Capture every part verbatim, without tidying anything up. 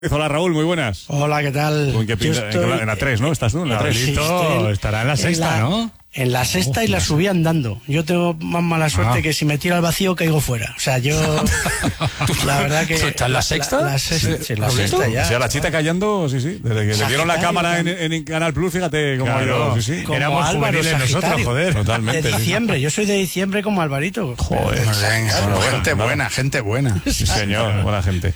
Hola Raúl, muy buenas. Hola, ¿qué tal? ¿En, qué pinta? Estoy... en la tres, ¿no? ¿Estás tú? En la tres. Sí, en... estará en la sexta, en la... ¿no? En la sexta oh, y la subí andando. Yo tengo más mala suerte ah. que si me tiro al vacío caigo fuera. O sea, yo... la verdad que... ¿Estás en la sexta? La, la, la sexta, sí, sí, la sexta ya. O sea, la chita callando, sí, sí. Desde que le dieron la cámara en, en Canal Plus, fíjate cómo ha ido. Sí, sí. Como éramos Álvaro juveniles nosotros, joder. Totalmente. De diciembre, sí. Yo soy de diciembre como Alvarito. Joder. Venga, bueno, bueno, gente bueno, buena, gente buena. Sí, señor, buena gente.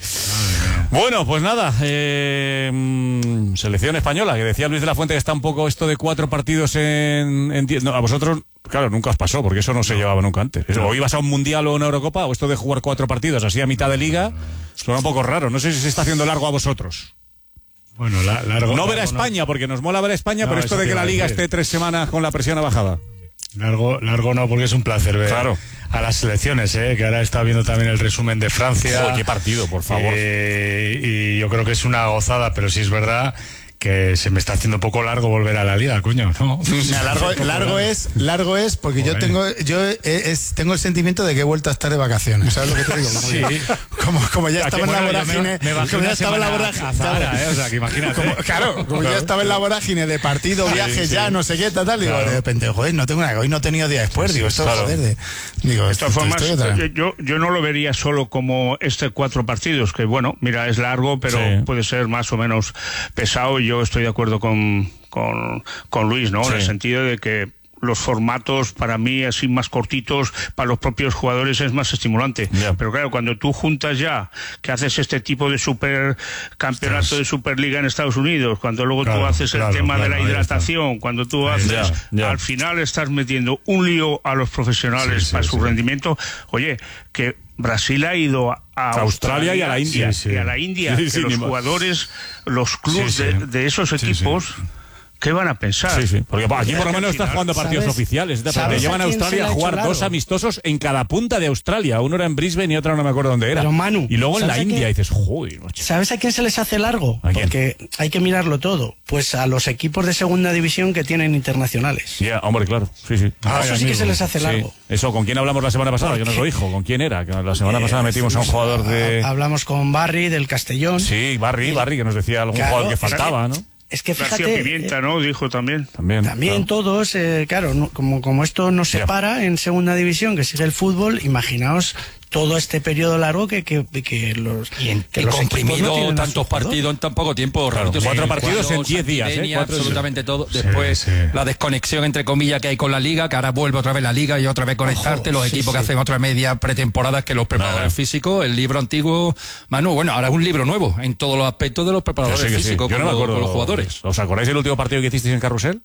Bueno, pues nada, eh, selección española, que decía Luis de la Fuente que está un poco esto de cuatro partidos en... en diez, no, a vosotros... Claro, nunca os pasó, porque eso no se no. llevaba nunca antes. No. O ibas a un mundial o a una Eurocopa, o esto de jugar cuatro partidos así a mitad de liga, suena un poco raro. No sé si se está haciendo largo a vosotros. Bueno, la, largo. No ver a largo, España, no. porque nos mola ver a España, no, pero esto de que la liga decir. esté tres semanas con la presión bajada. Largo, largo no, porque es un placer ver claro. a las selecciones, ¿eh? Que ahora he estado viendo también el resumen de Francia. Joder, qué partido, por favor. Eh, y yo creo que es una gozada, pero sí es verdad que se me está haciendo un poco largo volver a la liga, coño, ¿no? Mira, largo, largo es, largo es porque Joder. yo tengo, yo es, tengo el sentimiento de que he vuelto a estar de vacaciones, ¿sabes lo que te digo? Como, sí. como, como ya estaba en la bueno, vorágine, me, me como ya estaba en la vorágine, Zara, ¿eh? O sea, que imagínate. Como, claro, como claro. ya estaba en la vorágine de partido, viajes, sí, sí. ya, no sé qué, tal, tal, digo, claro. de repente, joder, no tengo nada, hoy no he tenido día después, sí, digo, esto, claro. joder, de, digo, de todas formas, yo, yo no lo vería solo como este cuatro partidos, que bueno, mira, es largo, pero sí. puede ser más o menos pesado, y yo estoy de acuerdo con Con, con, con Luis, ¿no? Sí. En el sentido de que los formatos para mí así más cortitos para los propios jugadores es más estimulante, yeah. pero claro, cuando tú juntas ya que haces este tipo de super campeonato sí. de Superliga en Estados Unidos, cuando luego claro, tú haces el claro, tema claro, de la hidratación, cuando tú haces yeah, yeah. al final estás metiendo un lío a los profesionales sí, sí, para sí, su sí. rendimiento. Oye, que Brasil ha ido a, a Australia, Australia y a la India sí, sí. y a la India, sí, que sí, los jugadores, los clubes sí, sí. De, de esos equipos sí, sí. ¿qué van a pensar? Sí, sí, porque aquí por lo menos estás jugando partidos ¿sabes? oficiales. Te llevan a Australia a jugar dos amistosos en cada punta de Australia. Uno era en Brisbane y otro no me acuerdo dónde era. Pero Manu, y luego en la India dices, joder. Macho. ¿Sabes a quién se les hace largo? Porque hay que mirarlo todo. Pues a los equipos de segunda división que tienen internacionales. Ya, yeah, hombre, claro. Sí, sí. Ah, eso sí amigo. que se les hace largo. Sí. Eso, ¿con quién hablamos la semana pasada? Yo nos lo dijo. ¿Con quién era? Que la semana pasada metimos a un jugador de... Hablamos con Barry del Castellón. Sí, Barry, Barry, que nos decía algún claro, jugador que faltaba, ¿no? Es que fíjate, García Pimienta, ¿no? Dijo también. También, también claro. todos, eh, claro, no, como, como esto nos separa yeah. en segunda división, que sigue el fútbol, imaginaos todo este periodo largo que, que, que los y, en, que y los comprimido no tantos partidos en tan poco tiempo. Claro, sí, cuatro partidos en diez días, ¿eh? Cuatro, absolutamente sí. todo. Después sí, sí. la desconexión entre comillas que hay con la liga, que ahora vuelve otra vez la liga y otra vez conectarte, Ojo, los sí, equipos sí. que hacen otra media pretemporada que los preparadores Nada. físicos, el libro antiguo, Manu, bueno, ahora es un libro nuevo en todos los aspectos de los preparadores sí, físicos sí. Yo no con, me acuerdo, con los jugadores. ¿Os acordáis del último partido que hicisteis en Carrusel?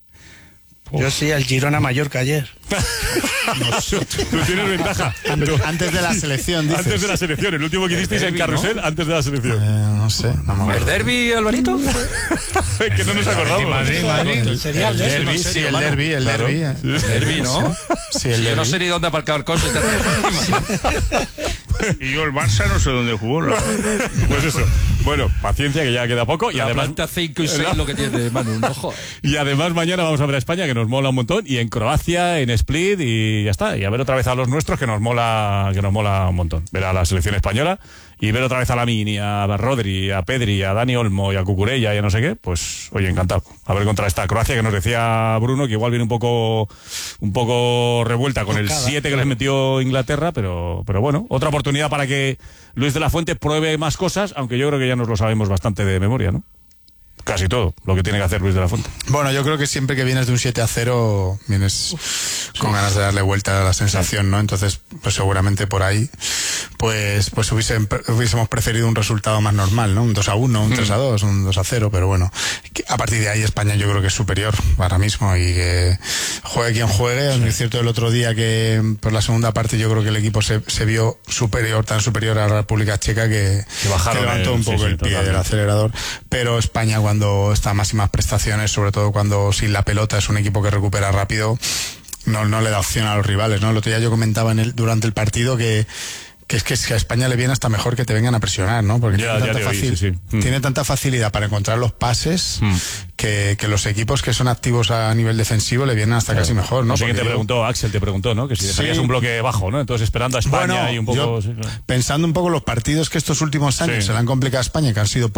Uf. Yo sí, el Girona Mallorca ayer. No, tú tienes ventaja. Antes, antes de la selección, dices. Antes de la selección, el último que hicisteis en Carrusel, ¿no? Antes de la selección. Eh, no sé. No ¿El derbi, Alvarito? Es que no nos acordamos. Madrid, Madrid. Sería el derbi. Sí, el derbi, el derbi. El derbi, ¿no? Sí, el derbi. Yo no sé ni dónde aparcar el coche. Y yo el Barça no sé dónde jugó. ¿No? Pues eso. Bueno, paciencia que ya queda poco. Y la además planta cinco y seis lo que tiene Manu, no joder. Y además mañana vamos a ver a España, que nos mola un montón, y en Croacia, en Split, y ya está. Y a ver otra vez a los nuestros, que nos mola, que nos mola un montón. Ver a la selección española y ver otra vez a Lamine, a Rodri, a Pedri, a Dani Olmo y a Cucurella y a no sé qué, pues oye, encantado. A ver contra esta Croacia, que nos decía Bruno que igual viene un poco un poco revuelta con el siete que les metió Inglaterra, pero pero bueno, otra oportunidad para que Luis de la Fuente pruebe más cosas, aunque yo creo que ya nos lo sabemos bastante de memoria, ¿no? Casi todo lo que tiene que hacer Luis de la Fuente. Bueno, yo creo que siempre que vienes de un siete a cero vienes Uf, con sí. ganas de darle vuelta a la sensación, ¿no? Entonces, pues seguramente por ahí pues pues hubiesen, hubiésemos preferido un resultado más normal, ¿no? Un dos a uno, un mm. tres a dos, un dos a cero, pero bueno, a partir de ahí España yo creo que es superior ahora mismo y que juegue quien juegue. Sí. Es cierto, el otro día que por la segunda parte yo creo que el equipo se, se vio superior, tan superior a la República Checa que, que, que levantó el, un poco sí, sí, el pie totalmente. Del acelerador, pero España cuando cuando está a máximas prestaciones, sobre todo cuando sin la pelota es un equipo que recupera rápido, no, no le da opción a los rivales, ¿no? El otro día yo comentaba en el, durante el partido que que es que, es que a España le viene hasta mejor que te vengan a presionar, ¿no? Porque ya, tiene, ya tanta oí, facil- sí, sí. Mm. tiene tanta facilidad para encontrar los pases mm. que, que los equipos que son activos a nivel defensivo le vienen hasta claro. casi mejor, ¿no? No sé quién te yo... preguntó, Axel te preguntó, ¿no? Que si dejarías sí. un bloque bajo, ¿no? Entonces esperando a España bueno, y un poco... Yo, sí, claro. Pensando un poco los partidos que estos últimos años sí. se le han complicado a España, que han sido